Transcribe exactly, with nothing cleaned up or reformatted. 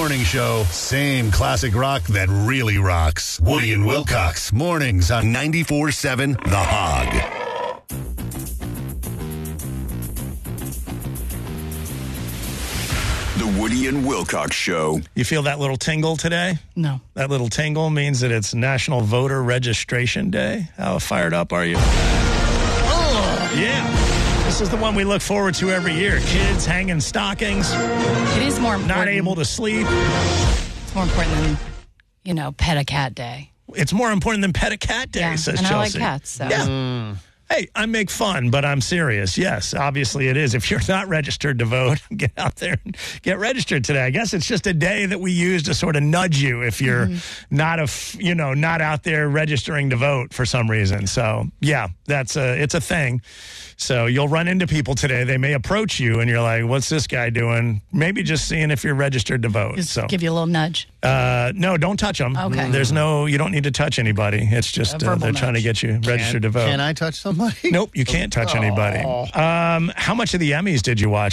morning show. Same classic rock that really rocks. Woody and Wilcox. Mornings on ninety-four point seven The Hog. The Woody and Wilcox Show. You feel that little tingle today? No. That little tingle means that it's National Voter Registration Day. How fired up are you? Oh, yeah. This is the one we look forward to every year. Kids hanging stockings. It is more important. Not able to sleep. It's more important than, you know, Pet a Cat Day. It's more important than Pet a Cat Day, Yeah, says and Chelsea. I like cats, so. Yeah. Mm. Hey, I make fun, but I'm serious. Yes, obviously it is. If you're not registered to vote, get out there and get registered today. I guess it's just a day that we use to sort of nudge you if you're mm-hmm. not a, f- you know, not out there registering to vote for some reason. So yeah, that's a, it's a thing. So you'll run into people today. They may approach you and you're like, what's this guy doing? Maybe just seeing if you're registered to vote. Just so give you a little nudge. Uh, no, don't touch them. Okay. There's no, you don't need to touch anybody. It's just uh, they're nudge. trying to get you registered Can, to vote. can I touch somebody? Nope, you can't touch anybody. Um, how much of the Emmys did you watch